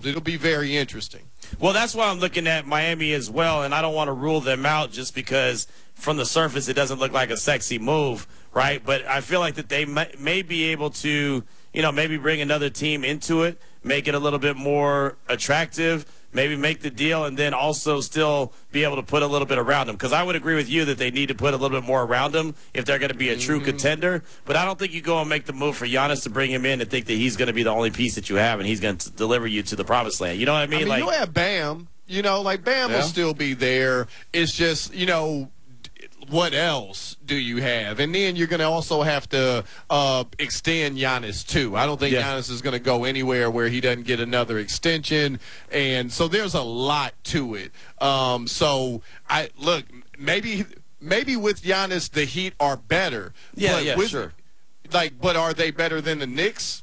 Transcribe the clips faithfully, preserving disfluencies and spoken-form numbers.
involved. It'll be very interesting. Well, that's why I'm looking at Miami as well, and I don't want to rule them out just because from the surface it doesn't look like a sexy move, right? But I feel like that they may, may be able to, you know, maybe bring another team into it, make it a little bit more attractive, maybe make the deal, and then also still be able to put a little bit around them. Because I would agree with you that they need to put a little bit more around them if they're going to be a true mm-hmm. contender. But I don't think you go and make the move for Giannis to bring him in and think that he's going to be the only piece that you have and he's going to deliver you to the promised land. You know what I mean? I mean, like, you have Bam. You know, like Bam yeah. will still be there. It's just, you know, what else do you have? And then you're going to also have to uh, extend Giannis, too. I don't think yeah. Giannis is going to go anywhere where he doesn't get another extension. And so there's a lot to it. Um, so, I look, maybe maybe with Giannis, the Heat are better. Yeah, but yeah, with, sure. Like, but are they better than the Knicks?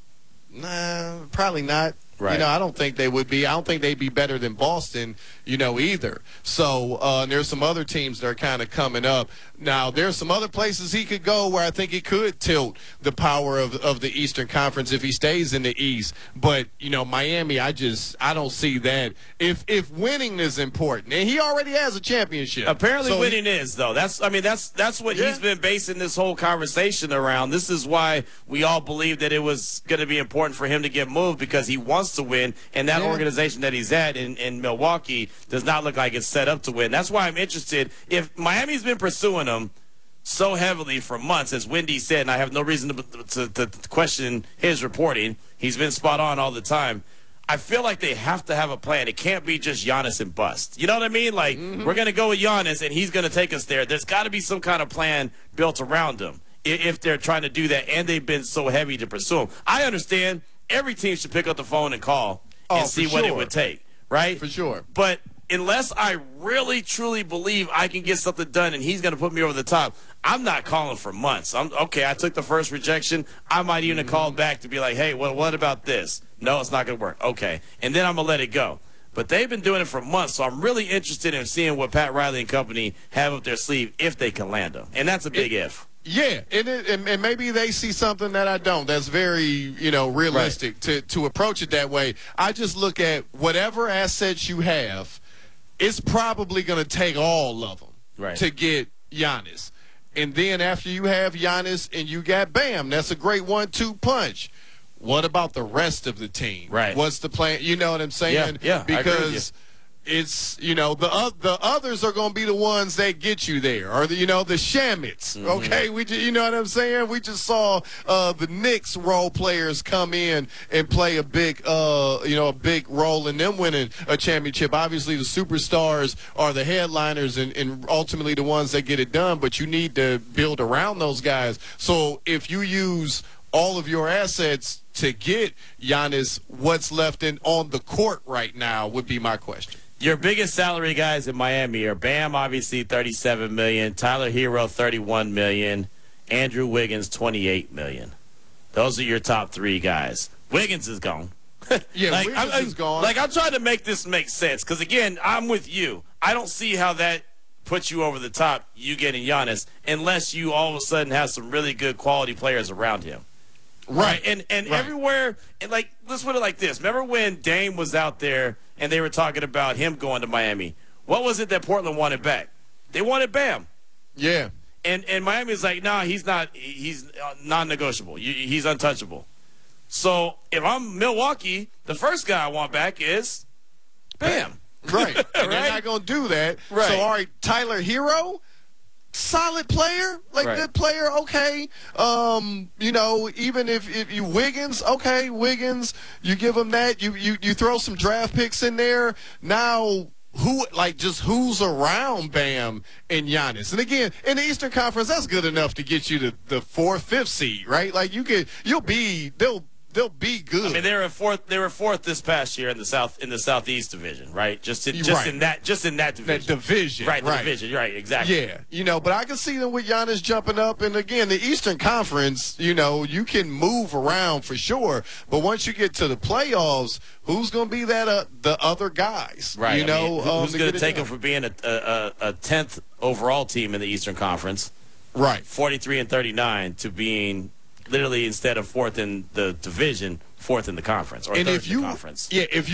Nah, probably not. Right. You know, I don't think they would be. I don't think they'd be better than Boston, you know, either. So uh, there's some other teams that are kind of coming up. Now, there's some other places he could go where I think he could tilt the power of, of the Eastern Conference if he stays in the East. But, you know, Miami, I just – I don't see that. If if winning is important, and he already has a championship. Apparently so winning he, is, though. That's I mean, that's that's what yeah. he's been basing this whole conversation around. This is why we all believe that it was going to be important for him to get moved because he wants to win, and that yeah. organization that he's at in, in Milwaukee does not look like it's set up to win. That's why I'm interested. If Miami's been pursuing him so heavily for months, as Wendy said, and I have no reason to, to, to question his reporting. He's been spot on all the time. I feel like they have to have a plan. It can't be just Giannis and bust. You know what I mean? Like, mm-hmm. we're going to go with Giannis, and he's going to take us there. There's got to be some kind of plan built around him if they're trying to do that, and they've been so heavy to pursue him. I understand every team should pick up the phone and call and oh, see sure. what it would take, right? For sure. But unless I really, truly believe I can get something done and he's going to put me over the top, I'm not calling for months. I'm okay, I took the first rejection. I might even mm-hmm. call back to be like, hey, well, what about this? No, it's not going to work. Okay. And then I'm going to let it go. But they've been doing it for months, so I'm really interested in seeing what Pat Riley and company have up their sleeve if they can land them. And that's a big it, if. Yeah, and, it, and and maybe they see something that I don't. That's very, you know, realistic right. to, to approach it that way. I just look at whatever assets you have, it's probably going to take all of them right. to get Giannis. And then after you have Giannis and you got Bam, that's a great one two punch. What about the rest of the team? Right. What's the plan? You know what I'm saying? Yeah, yeah, because it's, you know, the uh, the others are going to be the ones that get you there, or the, you know, the Shamits. Mm-hmm. Okay, we just, you know what I'm saying? We just saw uh, the Knicks role players come in and play a big, uh, you know, a big role in them winning a championship. Obviously, the superstars are the headliners and, and ultimately the ones that get it done. But you need to build around those guys. So if you use all of your assets to get Giannis, what's left in on the court right now would be my question. Your biggest salary guys in Miami are Bam, obviously thirty-seven million dollars, Tyler Hero thirty-one million dollars, Andrew Wiggins twenty-eight million dollars. Those are your top three guys. Wiggins is gone. Yeah, like, Wiggins I'm, is gone. Like, I'm trying to make this make sense because, again, I'm with you. I don't see how that puts you over the top, you getting Giannis, unless you all of a sudden have some really good quality players around him. Right, and and right. everywhere, and like, let's put it like this. Remember when Dame was out there and they were talking about him going to Miami? What was it that Portland wanted back? They wanted Bam. Yeah. And and Miami's like, nah, he's not. He's non-negotiable. He's untouchable. So if I'm Milwaukee, the first guy I want back is Bam. Right. And right? they're not going to do that. Right. So, all right, Tyler Hero, solid player, like right. good player, okay. Um, you know, even if, if you Wiggins, okay, Wiggins, you give him that. You, you, you throw some draft picks in there. Now, who, like, just who's around Bam and Giannis? And again, in the Eastern Conference, that's good enough to get you to the fourth, fifth seed, right? Like, you could, you'll be, they'll, they'll be good. I mean, they were fourth. They were fourth this past year in the south in the Southeast Division, right? Just in, just right. in that, just in that division. That division, right? The right. division, right? Exactly. Yeah, you know, but I can see them with Giannis jumping up, and again, the Eastern Conference, you know, you can move around for sure, but once you get to the playoffs, who's going to be that uh, the other guys? Right. You I know, mean, who, um, who's going to take them for being a a, a tenth overall team in the Eastern Conference? Right. Forty-three and thirty-nine to being literally instead of fourth in the division, fourth in the conference or and third if you, in the conference. Yeah, if you